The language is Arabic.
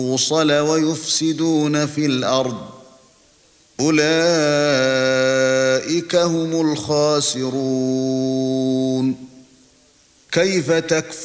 الْمُوصَلَ وَيُفْسِدُونَ فِي الْأَرْضِ أُولَئِكَ هُمُ الْخَاسِرُونَ كَيْفَ تَكْفُرُونَ